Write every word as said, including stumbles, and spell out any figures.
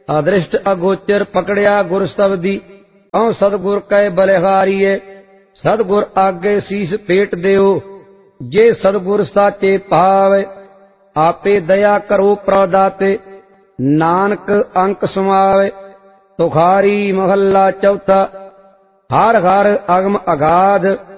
अदृष्ट अगोचर पकड़िया गुर शब्दी, औ सतगुर कै बलिहारीए। सतगुर आगे शीस पेट देओ, जे सतगुर साचे पावे। आपे दया करो प्रदाते, नानक अंक समावे। तुखारी महला चौथा। हर हर अगम अगाध,